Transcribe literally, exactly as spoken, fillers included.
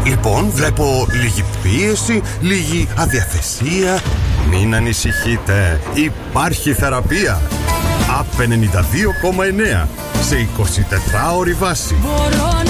Λοιπόν, βλέπω λίγη πίεση, λίγη αδιαθεσία. Μην ανησυχείτε, υπάρχει θεραπεία. Απ ενενήντα δύο κόμμα εννέα σε εικοσιτετράωρη βάση.